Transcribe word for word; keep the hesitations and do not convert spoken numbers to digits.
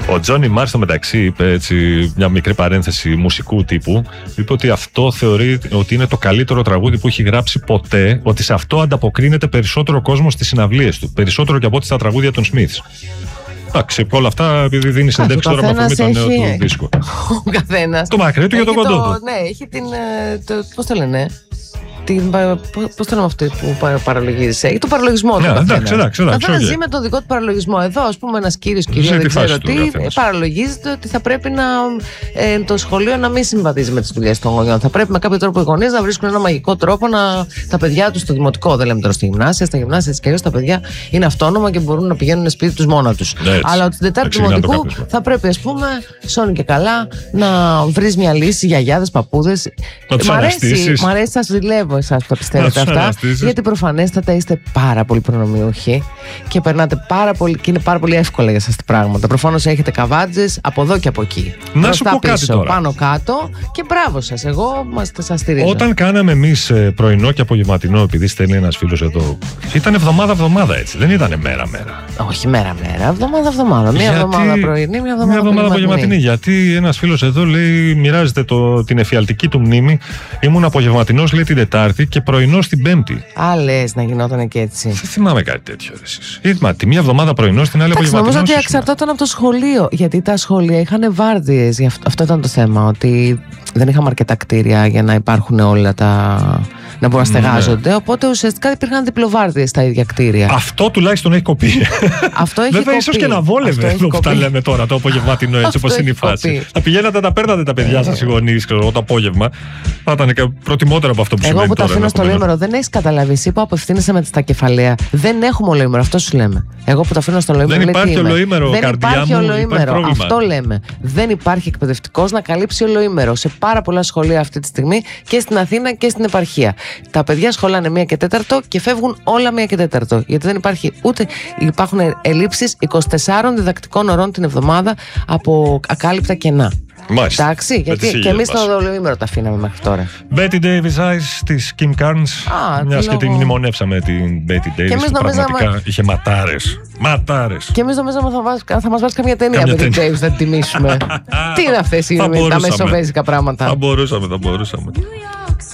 Ο Τζόνι Μάρ στο μεταξύ είπε έτσι, μια μικρή παρένθεση μουσικού τύπου. Είπε ότι αυτό θεωρεί ότι είναι το καλύτερο τραγούδι που έχει γράψει ποτέ. Ότι σε αυτό ανταποκρίνεται περισσότερο κόσμο στις συναυλίες του. Περισσότερο και από ό,τι στα τραγούδια των Smiths. Εντάξει, όλα αυτά επειδή δίνει συνέντευξη τώρα με αφορμή το νέο του δίσκο. Ο καθένας. Το μακρύ του και το κοντό του. Ναι, έχει την. Το, πώς το λένε. Πώς το λέμε αυτό που παραλογίζεσαι, ή το παραλογισμό του. Εντάξει, εντάξει. Καθένα ζει με τον δικό του παραλογισμό. Εδώ, α πούμε, ένα κύριο κυρία, δεν ξέρω τι, παραλογίζεται ότι θα πρέπει να, ε, το σχολείο να μην συμβαδίζει με τις δουλειές των γονιών. Θα πρέπει με κάποιο τρόπο οι γονείς να βρίσκουν ένα μαγικό τρόπο να τα παιδιά τους στο δημοτικό. Δεν λέμε τώρα στη γυμνάσια, στα γυμνάσια τη κυρία τα παιδιά είναι αυτόνομα και μπορούν να πηγαίνουν σπίτι τους μόνα τους. Αλλά ότι στην Τετάρτη δημοτικού θα πρέπει, ας πούμε, σώνει και καλά, να βρει μια λύση, γιαγιάδες, παππούδες. Μ' αρέσει, μ' αρέσει, σας ζηλεύω εσάς που τα πιστεύετε αυτά, γιατί προφανέστατα είστε πάρα πολύ προνομιούχοι και περνάτε πάρα πολύ και είναι πάρα πολύ εύκολα για σας τα πράγματα. Προφανώς έχετε καβάτζες από εδώ και από εκεί. Να σου πω κάτι τώρα. Πάνω κάτω και μπράβο σας. Εγώ μας σας στηρίζω. Όταν κάναμε εμείς πρωινό και απογευματινό, επειδή στέλνει ένας φίλος εδώ, ήταν εβδομάδα-εβδομάδα έτσι, δεν ήταν μέρα-μέρα. Όχι μέρα-μέρα, εβδομάδα-εβδομάδα. Μία εβδομάδα πρωινή, μία εβδομάδα απογευματινή. απογευματινή. Γιατί ένας φίλος εδώ λέει, μοιράζεται το, την εφιαλτική του μνήμη. Ήμουν απογευματινός, λέει, την Τετάρτη και πρωινός την Πέμπτη. Α, λες να γινόταν και έτσι. Δεν θυμάμαι κάτι τέτοιο. Εσείς. Μα τη μία εβδομάδα πρωινός, την άλλη απογευματινός. Νομίζω ότι εξαρτάταν από το σχολείο. Γιατί τα σχολεία είχαν βάρδιες. Αυτό, αυτό ήταν το θέμα. Ότι δεν είχαμε αρκετά κτίρια για να υπάρχουν όλα τα. Να μπορούν να στεγάζονται. Ναι. Οπότε ουσιαστικά υπήρχαν διπλοβάρδιες στα ίδια κτίρια. Αυτό τουλάχιστον έχει κοπεί. Αυτό έχει Βέβαια, ίσως και να βόλευε εδώ που τα λέμε τώρα το απογευματινό, έτσι όπως είναι η φάση. Θα πηγαίνατε, τα παίρνατε τα παιδιά σας οι γονείς το απόγευμα. Θα ήταν και προτιμότερο από αυτό που σημαίνει. Εγώ που τώρα, τα αφήνω στο ολοήμερο, δεν έχεις καταλάβει. Εσύ που απευθύνεσαι με τα κεφαλαία. Δεν έχουμε ολοήμερο, αυτό σου λέμε. Εγώ που τα αφήνω στο ολοήμερο. Δεν υπάρχει ολοήμερο, δεν καρδιά υπάρχει μου, ολοήμερο. Υπάρχει αυτό λέμε. Δεν υπάρχει εκπαιδευτικός να καλύψει ολοήμερο σε πάρα πολλά σχολεία αυτή τη στιγμή και στην Αθήνα και στην επαρχία. Τα παιδιά σχολάνε μία και τέταρτο και φεύγουν όλα μία και τέταρτο. Γιατί δεν υπάρχει ούτε. Υπάρχουν ελλείψεις είκοσι τεσσάρων διδακτικών ωρών την εβδομάδα από ακάλυπτα κενά. Μάλιστα. Εντάξει, γιατί και εμείς το ολοήμερο τα αφήναμε μέχρι τώρα. Betty Davis Eyes της Kim Carnes. Μιας και την μνημονεύσαμε την Betty Davis. Που πραγματικά είχε ματάρες. Ματάρες. Και εμείς νομίζαμε θα, θα μας βάλει καμία ταινία Betty Davis να την τιμήσουμε. Τι είναι αυτές οι τα μεσοβέζικα πράγματα. Θα μπορούσαμε, θα μπορούσαμε.